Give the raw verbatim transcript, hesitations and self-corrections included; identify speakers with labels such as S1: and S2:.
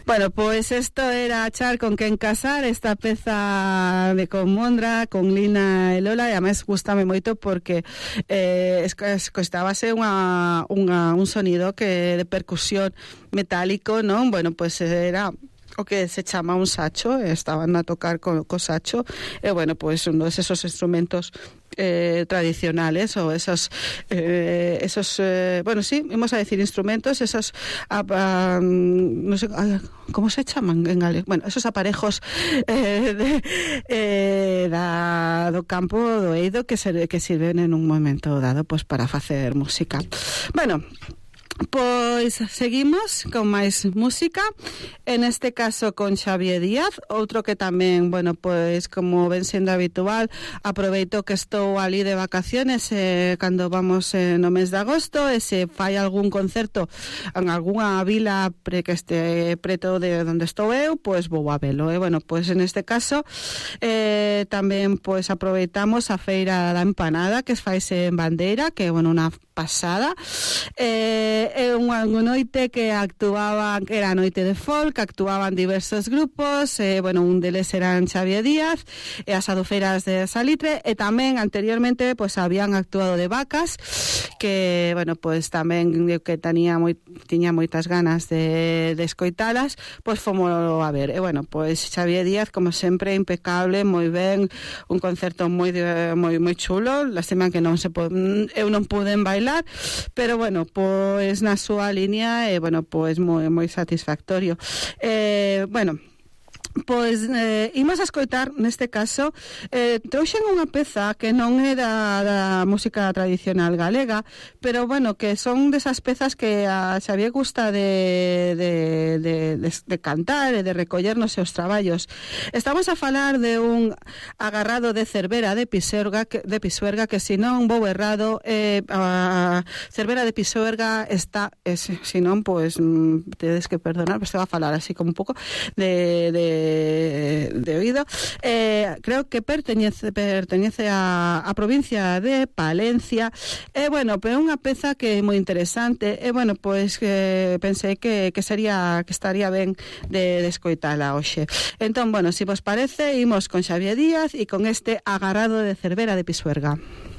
S1: Bueno, pois pues isto era achar con quen casar, esta peza de con Mondra, con Lina e Lola, e además gustame moito porque eh, escoitábase unha, unha, un sonido que de percusión metálico, non? Bueno, pois pues era o que se chama un sacho, estaban a tocar co, co sacho, e bueno, pois pues un dos esos instrumentos Eh, tradicionales o esos eh, esos eh, bueno, sí, vamos a decir instrumentos, esos uh, uh, no sé, uh, ¿cómo se llaman en galego? Bueno, esos aparejos eh, de, eh, da, do campo do eido que, se, que sirven en un momento dado pues, para facer música. Bueno, pois seguimos con máis música, en este caso con Xavier Díaz, outro que tamén, bueno, pois como ven sendo habitual, aproveito que estou ali de vacaciones eh, cando vamos eh, no mes de agosto, e se fai algún concerto en algunha vila pre que este preto de onde estou eu, pois vou a velo, e bueno, pois en este caso eh, tamén pois aproveitamos a Feira da Empanada que faise en Bandeira, que bueno, unha pasada, eh, é unha noite que actuaban, que era a noite de folk, actuaban diversos grupos, eh, bueno, un deles eran Xavier Díaz e as adufeiras de Salitre, e tamén anteriormente pues habían actuado de Vacas, que bueno, pues tamén que tenía moi, tiña moitas ganas de, de escoitalas, pues fomos a ver, e bueno, pues Xavier Díaz como sempre impecable, moi ben, un concerto moi moi moi chulo, lástima que non se eu non pude bailar, pero bueno, pois na súa línea e eh, bueno, pois moi moi satisfactorio. Eh, bueno, pois eh, imos a escoitar neste caso eh, trouxen unha peza que non é da, da música tradicional galega, pero bueno, que son desas pezas que a Xavier gusta de, de, de, de, de cantar e de recoller nos seus traballos. Estamos a falar de un agarrado de Cervera de Pisuerga, que, de Pisuerga, que se non vou errado, eh, a Cervera de Pisuerga está, eh, se non, pois mm, tedes que perdonar, pero se va a falar así como un pouco de, de de oído, eh, creo que pertenece pertenece a, a provincia de Palencia, e eh, bueno, pero é unha peza que é moi interesante, e eh, bueno, pois que pensei que, que sería que estaría ben de, de escoitala hoxe. Entón, bueno, se si vos parece, imos con Xavier Díaz e con este agarrado de Cervera de Pisuerga.